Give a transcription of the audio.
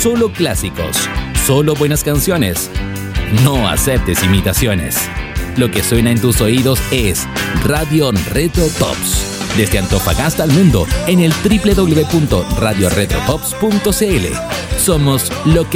solo clásicos, solo buenas canciones. No aceptes imitaciones. Lo que suena en tus oídos es Radio Retro Tops. Desde Antofagasta al mundo en el www.radioretrotops.cl. Somos lo que